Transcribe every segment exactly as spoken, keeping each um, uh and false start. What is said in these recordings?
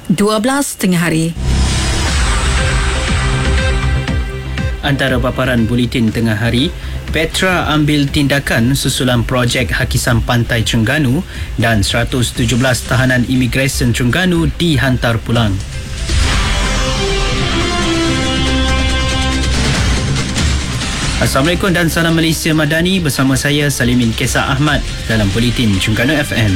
dua belas tengah hari. Antara paparan buletin tengah hari, Petra ambil tindakan susulan projek Hakisan Pantai Terengganu dan seratus tujuh belas tahanan imigresen Terengganu dihantar pulang. Assalamualaikum dan salam Malaysia Madani, bersama saya Salimin Kesah Ahmad dalam buletin Terengganu F M.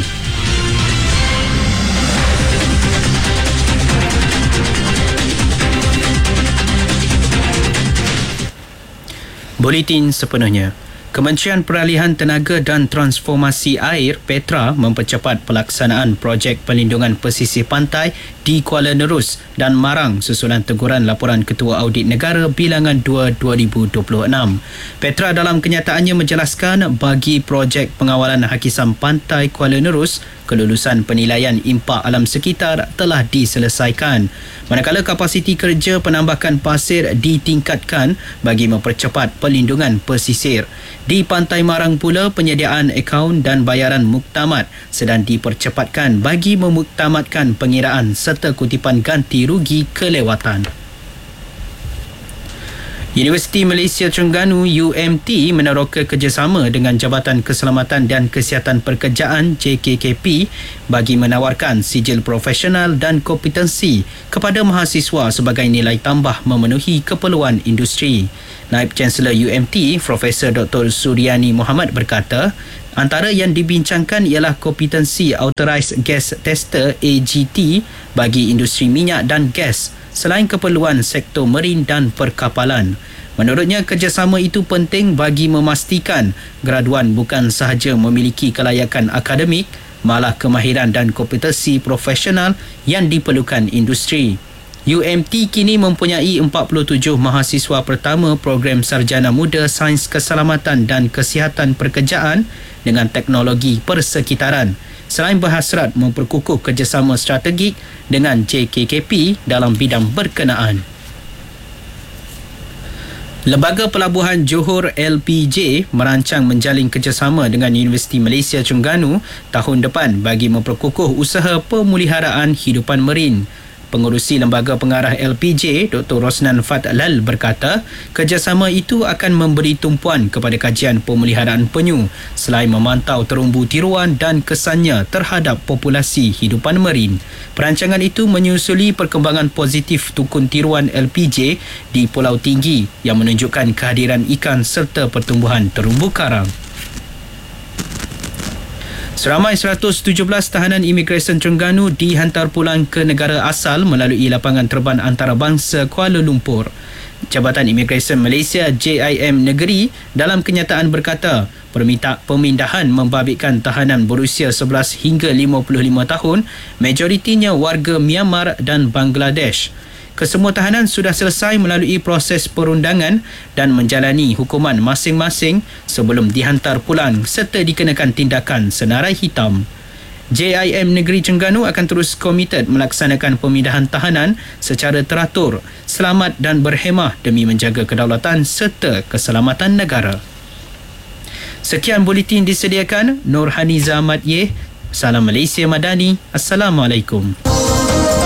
Buletin sepenuhnya. Kementerian Peralihan Tenaga dan Transformasi Air Petra mempercepat pelaksanaan projek pelindungan pesisir pantai di Kuala Nerus dan Marang susulan teguran laporan Ketua Audit Negara Bilangan dua dua ribu dua puluh enam. Petra dalam kenyataannya menjelaskan bagi projek pengawalan hakisan pantai Kuala Nerus, kelulusan penilaian impak alam sekitar telah diselesaikan. Manakala kapasiti kerja penambahan pasir ditingkatkan bagi mempercepat pelindungan pesisir. Di Pantai Marang pula, penyediaan akaun dan bayaran muktamad sedang dipercepatkan bagi memuktamadkan pengiraan serta kutipan ganti rugi kelewatan. Universiti Malaysia Terengganu U M T meneroka kerjasama dengan Jabatan Keselamatan dan Kesihatan Pekerjaan J K K P bagi menawarkan sijil profesional dan kompetensi kepada mahasiswa sebagai nilai tambah memenuhi keperluan industri. Naib Chancellor U M T, Profesor Doktor Suryani Mohamad berkata, antara yang dibincangkan ialah kompetensi Authorised Gas Tester A G T bagi industri minyak dan gas selain keperluan sektor marin dan perkapalan. Menurutnya, kerjasama itu penting bagi memastikan graduan bukan sahaja memiliki kelayakan akademik, malah kemahiran dan kompetensi profesional yang diperlukan industri. U M T kini mempunyai empat puluh tujuh mahasiswa pertama program Sarjana Muda Sains Keselamatan dan Kesihatan Pekerjaan dengan teknologi persekitaran, selain berhasrat memperkukuh kerjasama strategik dengan J K K P dalam bidang berkenaan. Lembaga Pelabuhan Johor L P J merancang menjalin kerjasama dengan Universiti Malaysia Terengganu tahun depan bagi memperkukuh usaha pemeliharaan hidupan marin. Pengurusi Lembaga Pengarah L P J, Doktor Rosnan Fadlal berkata, kerjasama itu akan memberi tumpuan kepada kajian pemeliharaan penyu selain memantau terumbu tiruan dan kesannya terhadap populasi hidupan marin. Perancangan itu menyusuli perkembangan positif tukun tiruan L P J di Pulau Tinggi yang menunjukkan kehadiran ikan serta pertumbuhan terumbu karang. Seramai seratus tujuh belas tahanan imigresen Terengganu dihantar pulang ke negara asal melalui lapangan terbang antarabangsa Kuala Lumpur. Jabatan Imigresen Malaysia J I M Negeri dalam kenyataan berkata, permintaan pemindahan membabitkan tahanan berusia sebelas hingga lima puluh lima tahun, majoritinya warga Myanmar dan Bangladesh. Kesemua tahanan sudah selesai melalui proses perundangan dan menjalani hukuman masing-masing sebelum dihantar pulang serta dikenakan tindakan senarai hitam. J I M Negeri Terengganu akan terus komited melaksanakan pemindahan tahanan secara teratur, selamat dan berhemah demi menjaga kedaulatan serta keselamatan negara. Sekian buletin disediakan Nur Haniza Ahmad Yeh. Salam Malaysia Madani. Assalamualaikum.